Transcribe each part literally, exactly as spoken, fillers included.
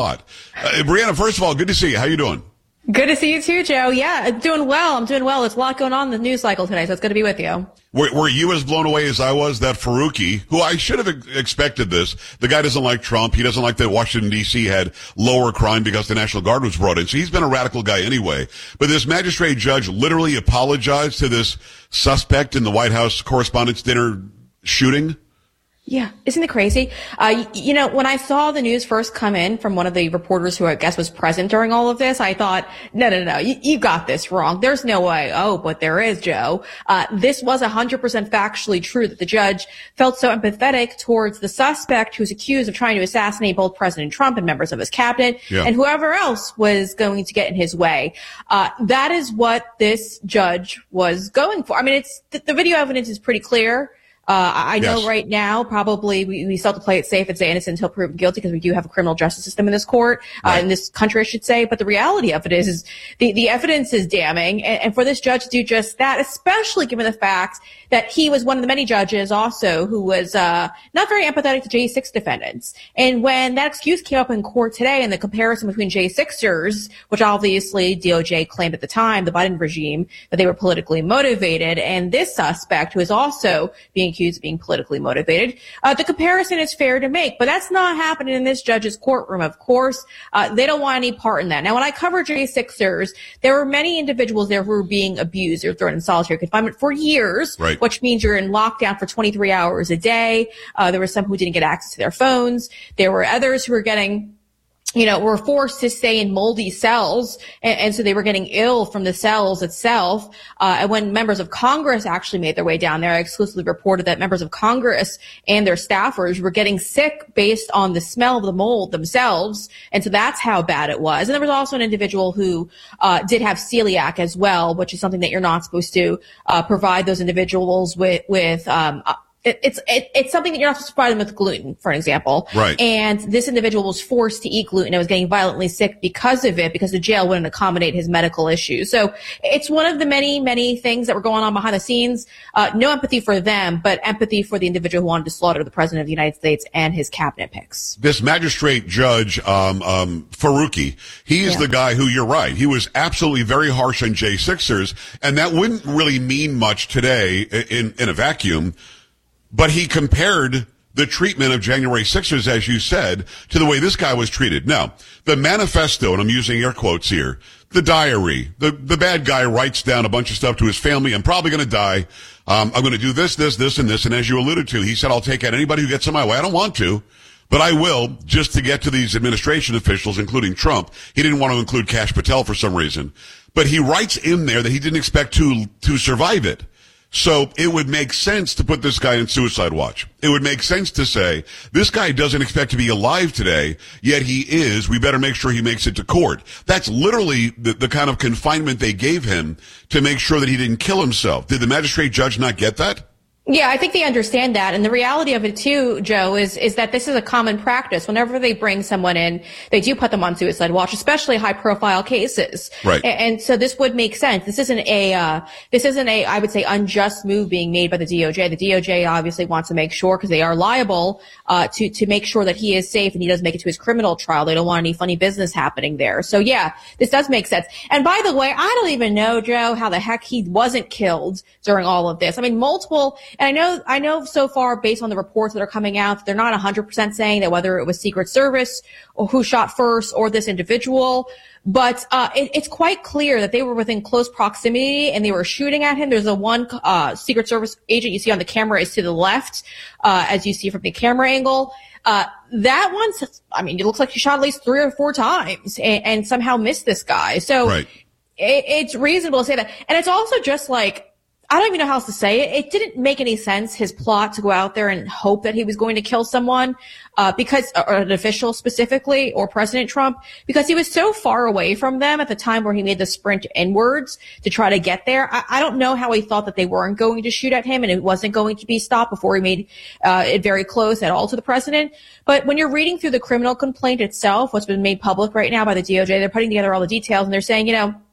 Uh, Brianna, first of all, good to see you. How you doing? Good to see you too, Joe. Yeah, doing well. I'm doing well. There's a lot going on in the news cycle today, so it's good to be with you. Were, were you as blown away as I was that Faruqi, who I should have expected this, the guy doesn't like Trump. He doesn't like that Washington, D C had lower crime because the National Guard was brought in. So he's been a radical guy anyway. But this magistrate judge literally apologized to this suspect in the White House Correspondents' Dinner shooting. Yeah, isn't it crazy? Uh, you, you know, when I saw the news first come in from one of the reporters who I guess was present during all of this, I thought, no, no, no, you, you got this wrong. There's no way. Oh, but there is, Joe. Uh, this was one hundred percent factually true that the judge felt so empathetic towards the suspect who was accused of trying to assassinate both President Trump and members of his cabinet yeah. and whoever else was going to get in his way. Uh, that is what this judge was going for. I mean, it's the, the video evidence is pretty clear. Uh, I know yes. right now, probably we, we still have to play it safe and say innocent until proven guilty because we do have a criminal justice system in this court, right. uh, in this country, I should say. But the reality of it is, is the, the evidence is damning. And, and for this judge to do just that, especially given the fact that he was one of the many judges also who was, uh, not very empathetic to J six defendants. And when that excuse came up in court today and the comparison between J sixers, which obviously D O J claimed at the time, the Biden regime, that they were politically motivated, and this suspect who is also being accused of being politically motivated, uh, the comparison is fair to make, but that's not happening in this judge's courtroom, of course. Uh, they don't want any part in that. Now, when I cover J sixers, there were many individuals there who were being abused or thrown in solitary confinement for years, right. which means you're in lockdown for twenty-three hours a day. Uh, there were some who didn't get access to their phones. There were others who were getting you know, were forced to stay in moldy cells, and, and so they were getting ill from the cells itself. Uh, and when members of Congress actually made their way down there, I exclusively reported that members of Congress and their staffers were getting sick based on the smell of the mold themselves. And so that's how bad it was. And there was also an individual who uh, did have celiac as well, which is something that you're not supposed to uh, provide those individuals with, with um It, it's it, it's something that you're not supposed to provide them with gluten, for example. Right. And this individual was forced to eat gluten and was getting violently sick because of it, because the jail wouldn't accommodate his medical issues. So it's one of the many, many things that were going on behind the scenes. Uh, no empathy for them, but empathy for the individual who wanted to slaughter the president of the United States and his cabinet picks. This magistrate judge, um, um, Faruqi, he is yeah. the guy who, you're right, he was absolutely very harsh on J sixers, and that wouldn't really mean much today in, in a vacuum. But he compared the treatment of January sixers, as you said, to the way this guy was treated. Now, the manifesto, and I'm using air quotes here, the diary, the, the bad guy writes down a bunch of stuff to his family. I'm probably going to die. Um, I'm going to do this, this, this, and this. And as you alluded to, he said, I'll take out anybody who gets in my way. I don't want to, but I will, just to get to these administration officials, including Trump. He didn't want to include Kash Patel for some reason. But he writes in there that he didn't expect to, to survive it. So it would make sense to put this guy in suicide watch. It would make sense to say, this guy doesn't expect to be alive today, yet he is. We better make sure he makes it to court. That's literally the, the kind of confinement they gave him to make sure that he didn't kill himself. Did the magistrate judge not get that? Yeah, I think they understand that. And the reality of it too, Joe, is, is that this is a common practice. Whenever they bring someone in, they do put them on suicide watch, especially high profile cases. Right. And, and so this would make sense. This isn't a, uh, this isn't a, I would say, unjust move being made by the D O J. The D O J obviously wants to make sure, because they are liable, uh, to, to make sure that he is safe and he doesn't make it to his criminal trial. They don't want any funny business happening there. So yeah, this does make sense. And by the way, I don't even know, Joe, how the heck he wasn't killed during all of this. I mean, multiple, and I know, I know so far, based on the reports that are coming out, they're not one hundred percent saying that whether it was Secret Service or who shot first or this individual, but uh it, it's quite clear that they were within close proximity and they were shooting at him. There's a one uh Secret Service agent you see on the camera is to the left, uh as you see from the camera angle. Uh that one's, I mean, it looks like he shot at least three or four times and, and somehow missed this guy. So right. it, it's reasonable to say that. And it's also just like, I don't even know how else to say it. It didn't make any sense, his plot to go out there and hope that he was going to kill someone, uh, because, or an official specifically, or President Trump, because he was so far away from them at the time where he made the sprint inwards to try to get there. I, I don't know how he thought that they weren't going to shoot at him and it wasn't going to be stopped before he made, uh, it very close at all to the president. But when you're reading through the criminal complaint itself, what's been made public right now by the D O J, they're putting together all the details and they're saying, you know,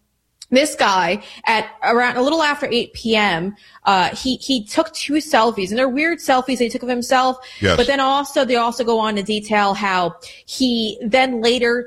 This guy, at around a little after eight p.m., uh, he, he took two selfies, and they're weird selfies that he took of himself. Yes. But then also, they also go on to detail how he then later